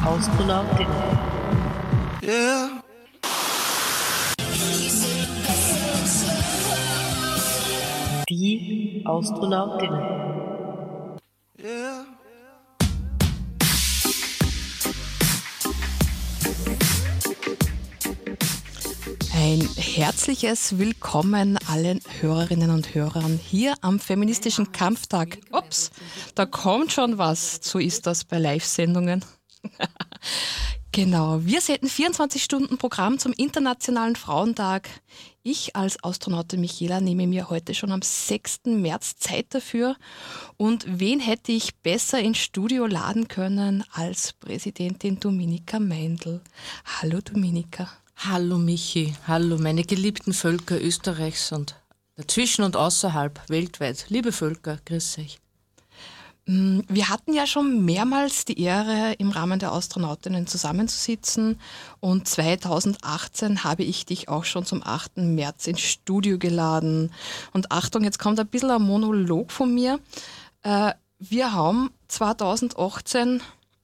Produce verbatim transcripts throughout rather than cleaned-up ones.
Astronautinnen. Yeah. Die Astronautinnen. Yeah. Ein herzliches Willkommen allen Hörerinnen und Hörern hier am feministischen Kampftag. Ups, da kommt schon was, so ist das bei Live-Sendungen. Genau, wir senden vierundzwanzig Stunden Programm zum Internationalen Frauentag. Ich als Astronautin Michaela nehme mir heute schon am sechsten März Zeit dafür. Und wen hätte ich besser ins Studio laden können als Präsidentin Dominika Meindl. Hallo Dominika. Hallo Michi, hallo meine geliebten Völker Österreichs und dazwischen und außerhalb, weltweit. Liebe Völker, grüß euch. Wir hatten ja schon mehrmals die Ehre, im Rahmen der Astronautinnen zusammenzusitzen und zweitausendachtzehn habe ich dich auch schon zum achten März ins Studio geladen. Und Achtung, jetzt kommt ein bisschen ein Monolog von mir. Wir haben zweitausendachtzehn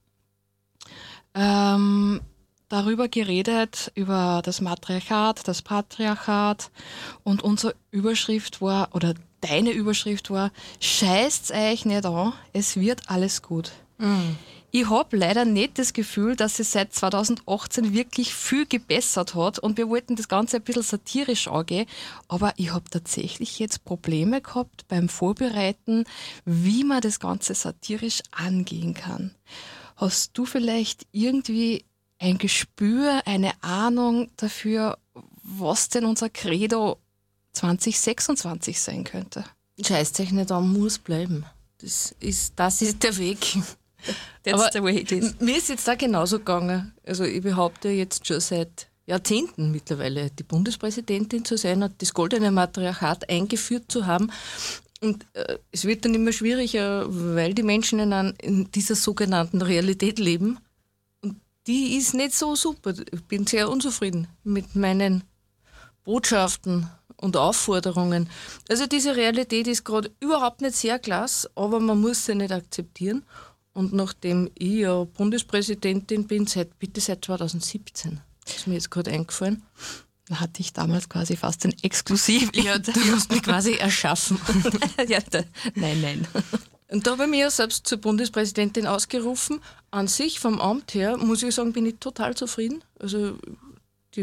ähm, darüber geredet, über das Matriarchat, das Patriarchat und unsere Überschrift war, oder deine Überschrift war, scheißt's euch nicht an, es wird alles gut. Mhm. Ich habe leider nicht das Gefühl, dass es seit zweitausendachtzehn wirklich viel gebessert hat und wir wollten das Ganze ein bisschen satirisch angehen, aber ich habe tatsächlich jetzt Probleme gehabt beim Vorbereiten, wie man das Ganze satirisch angehen kann. Hast du vielleicht irgendwie ein Gespür, eine Ahnung dafür, was denn unser Credo zwanzig sechsundzwanzig sein könnte? Scheißt euch nicht an, muss bleiben. Das ist, das ist der Weg. That's Aber the way it is. Mir ist jetzt da genauso gegangen. Also ich behaupte jetzt schon seit Jahrzehnten mittlerweile, die Bundespräsidentin zu sein und das goldene Matriarchat eingeführt zu haben. Und äh, es wird dann immer schwieriger, weil die Menschen in, an, in dieser sogenannten Realität leben. Die ist nicht so super. Ich bin sehr unzufrieden mit meinen Botschaften und Aufforderungen. Also diese Realität ist gerade überhaupt nicht sehr klasse, aber man muss sie nicht akzeptieren. Und nachdem ich ja Bundespräsidentin bin, seit, bitte seit zweitausendsiebzehn, ist mir jetzt gerade eingefallen. Da hatte ich damals quasi fast ein Exklusiv. Ja, du hast mich quasi erschaffen. ja, da, nein, nein. Und da habe ich mich ja selbst zur Bundespräsidentin ausgerufen. An sich, vom Amt her, muss ich sagen, bin ich total zufrieden. Also die,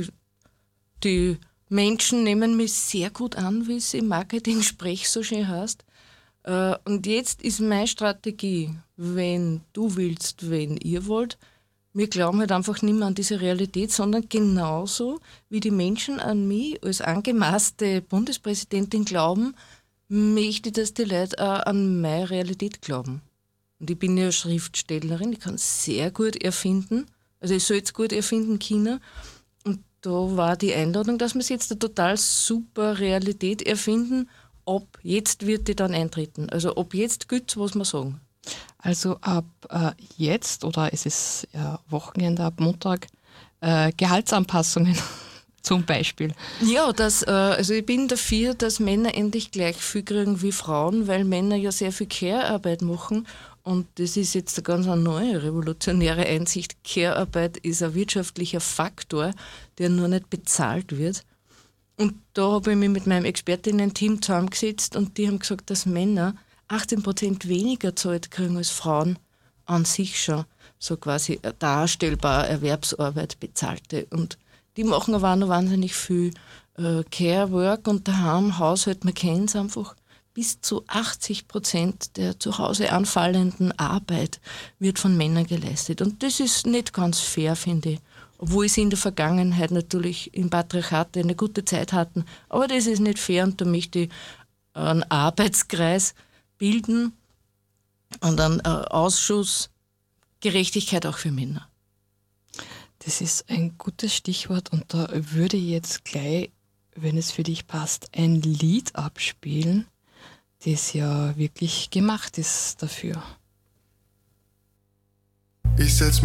die Menschen nehmen mich sehr gut an, wie es im Marketing-Sprech so schön heißt. Und jetzt ist meine Strategie, wenn du willst, wenn ihr wollt, wir glauben halt einfach nicht mehr an diese Realität, sondern genauso wie die Menschen an mich als angemaßte Bundespräsidentin glauben, möchte ich, dass die Leute auch an meine Realität glauben. Und ich bin ja Schriftstellerin, ich kann sehr gut erfinden, also ich soll es gut erfinden können. Und da war die Einladung, dass wir es jetzt eine total super Realität erfinden, ab jetzt wird die dann eintreten. Also ab jetzt gilt, was wir sagen. Also ab äh, jetzt, oder es ist ja Wochenende, ab Montag, äh, Gehaltsanpassungen. Zum Beispiel. Ja, das, äh, also ich bin dafür, dass Männer endlich gleich viel kriegen wie Frauen, weil Männer ja sehr viel Care-Arbeit machen und das ist jetzt eine ganz eine neue revolutionäre Einsicht. Care-Arbeit ist ein wirtschaftlicher Faktor, der nur nicht bezahlt wird. Und da habe ich mich mit meinem Expertinnen-Team zusammengesetzt und die haben gesagt, dass Männer achtzehn Prozent weniger Zeit kriegen als Frauen an sich schon, so quasi darstellbar Erwerbsarbeit bezahlte. Und die machen aber auch noch wahnsinnig viel äh, Care-Work und daheim, Haushalt, man kennt es einfach, bis zu achtzig Prozent der zu Hause anfallenden Arbeit wird von Männern geleistet. Und das ist nicht ganz fair, finde ich. Obwohl sie in der Vergangenheit natürlich im Patriarchat eine gute Zeit hatten. Aber das ist nicht fair und da möchte ich einen Arbeitskreis bilden und einen äh, Ausschuss Gerechtigkeit auch für Männer. Das ist ein gutes Stichwort und da würde ich jetzt gleich, wenn es für dich passt, ein Lied abspielen, das ja wirklich gemacht ist dafür. Ich setz